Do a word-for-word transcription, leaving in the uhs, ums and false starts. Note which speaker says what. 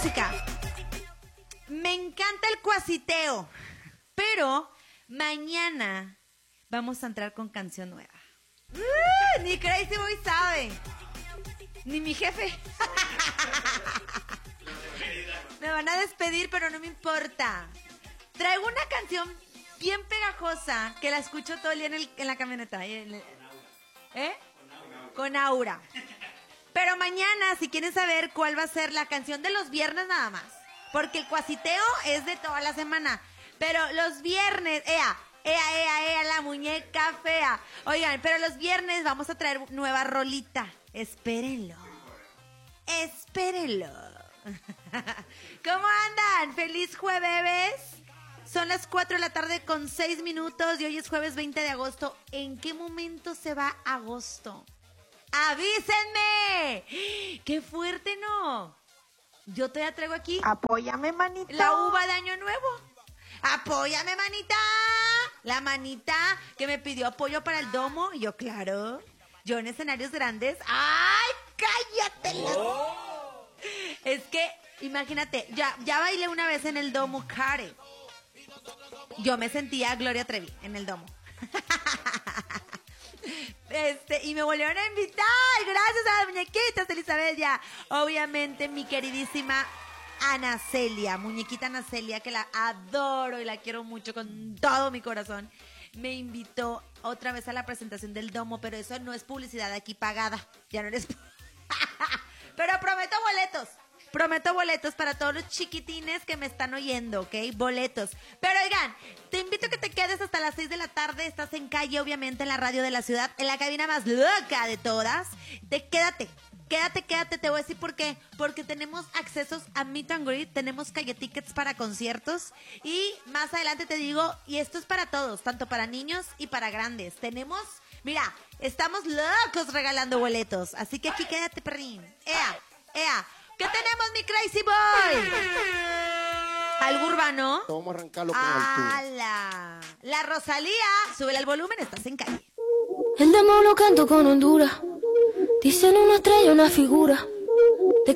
Speaker 1: música. Me encanta el cuasiteo, pero mañana vamos a entrar con canción nueva. Uh, ni Crazy Boy sabe, ni mi jefe. Me van a despedir, pero no me importa. Traigo una canción bien pegajosa que la escucho todo el día en, el, en la camioneta. ¿Eh? Con aura. Pero mañana, si quieren saber cuál va a ser la canción de los viernes nada más, porque el cuasiteo es de toda la semana, pero los viernes, ea, ea, ea, ea, la muñeca fea. Oigan, pero los viernes vamos a traer nueva rolita. Espérenlo. Espérenlo. ¿Cómo andan? ¡Feliz jueves! Son las cuatro de la tarde con seis minutos y hoy es jueves veinte de agosto. ¿En qué momento se va agosto? ¡Avísenme! ¡Qué fuerte, no! Yo todavía traigo aquí...
Speaker 2: Apóyame, manita.
Speaker 1: La uva de Año Nuevo. ¡Apóyame, manita! La manita que me pidió apoyo para el domo. Y yo, claro, yo en escenarios grandes... ¡Ay, cállate! Oh. Es que, imagínate, ya, ya bailé una vez en el domo Care. Yo me sentía Gloria Trevi en el domo. Este, y me volvieron a invitar. Gracias a las muñequitas, Elizabeth. Ya, obviamente, mi queridísima Ana Celia, muñequita Ana Celia, que la adoro y la quiero mucho con todo mi corazón, me invitó otra vez a la presentación del domo, pero eso no es publicidad aquí pagada. Ya no eres. Pero prometo boletos. Prometo boletos para todos los chiquitines que me están oyendo, ¿ok? Boletos. Pero oigan, te invito a que te quedes hasta las seis de la tarde. Estás en calle, obviamente, en la radio de la ciudad, en la cabina más loca de todas. Te quédate, quédate, quédate. Te voy a decir por qué. Porque tenemos accesos a Meet and Greet, tenemos calle tickets para conciertos. Y más adelante te digo, y esto es para todos, tanto para niños y para grandes. Tenemos, mira, estamos locos regalando boletos. Así que aquí quédate, perrín. Ea, ea. ¿Qué tenemos, mi Crazy Boy? ¿Algo urbano?
Speaker 3: Vamos a arrancarlo con altura.
Speaker 1: ¡Hala! La Rosalía. Súbele al volumen, estás en calle.
Speaker 4: El demo lo canto con Honduras. Dicen una estrella, una figura.